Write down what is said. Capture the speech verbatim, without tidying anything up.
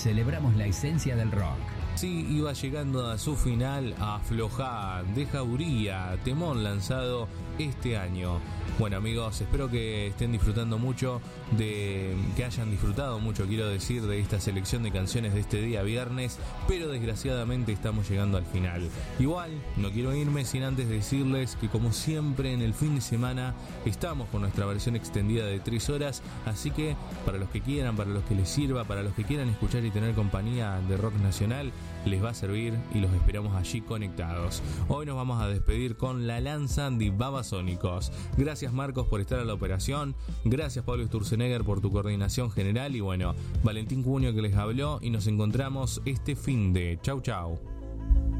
celebramos la esencia del rock. Sí, iba llegando a su final Aflojá de Jauría, temón lanzado este año. Bueno amigos, espero que estén disfrutando mucho, de que hayan disfrutado mucho, quiero decir, de esta selección de canciones de este día viernes, pero desgraciadamente estamos llegando al final. Igual, no quiero irme sin antes decirles que como siempre en el fin de semana estamos con nuestra versión extendida de tres horas, así que para los que quieran, para los que les sirva, para los que quieran escuchar y tener compañía de rock nacional, les va a servir y los esperamos allí conectados. Hoy nos vamos a despedir con La Lanza de Babasónicos. Gracias Marcos por estar a la operación, gracias Pablo Sturzenegger por tu coordinación general y bueno, Valentín Cunio que les habló y nos encontramos este fin de. Chau chau.